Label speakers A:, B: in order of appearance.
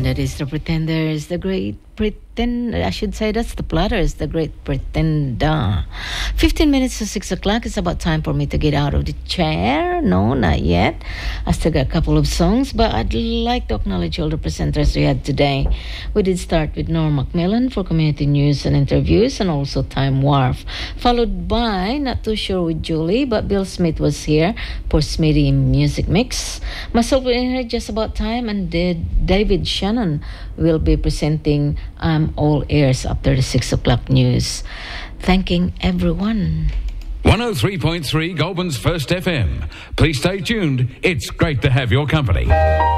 A: That is the Pretenders, the Great Pretender. I should say that's the Platters, the Great Pretender. 15 minutes to 6 o'clock. It's about time for me to get out of the chair. No, not yet. I still got a couple of songs, but I'd like to acknowledge all the presenters we had today. We did start with Norm Macmillan for community news and interviews, and also Time Wharf, followed by Not Too Sure with Julie, but Bill Smith was here for Smitty Music Mix. Myself will in here just about time, and David Shannon will be presenting All Ears after the 6 o'clock news. Thanking everyone.
B: 103.3 Goulburn's First FM. Please stay tuned. It's great to have your company.